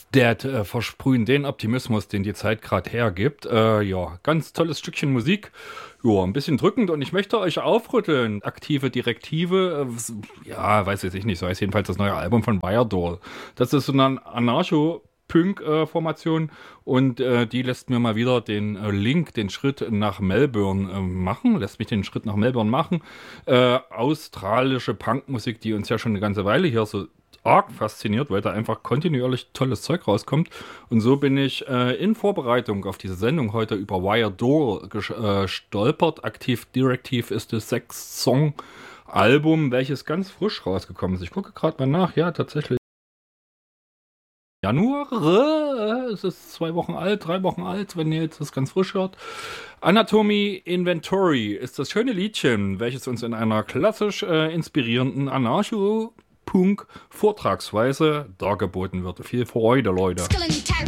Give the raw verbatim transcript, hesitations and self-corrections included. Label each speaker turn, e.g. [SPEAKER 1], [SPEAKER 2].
[SPEAKER 1] Dead äh, versprühen den Optimismus, den die Zeit gerade hergibt. Äh, ja, ganz tolles Stückchen Musik. Ja, ein bisschen drückend und ich möchte euch aufrütteln. Aktive Direktive, äh, ja, weiß jetzt ich nicht, so heißt jedenfalls das neue Album von Wiredoll. Das ist so eine Anarcho-Punk-Formation und äh, die lässt mir mal wieder den äh, Link, den Schritt nach Melbourne äh, machen, lässt mich den Schritt nach Melbourne machen. Äh, australische Punkmusik, die uns ja schon eine ganze Weile hier so arg fasziniert, weil da einfach kontinuierlich tolles Zeug rauskommt. Und so bin ich äh, in Vorbereitung auf diese Sendung heute über Wiredoll gestolpert. Aktiv Directive ist das Sechs-Song-Album, welches ganz frisch rausgekommen ist. Ich gucke gerade mal nach. Ja, tatsächlich. Januar, äh, es ist zwei Wochen alt, drei Wochen alt, wenn ihr jetzt das ganz frisch hört. Anatomy Inventory ist das schöne Liedchen, welches uns in einer klassisch äh, inspirierenden Anarcho Punk Vortragsweise dargeboten wird. Viel Freude, Leute.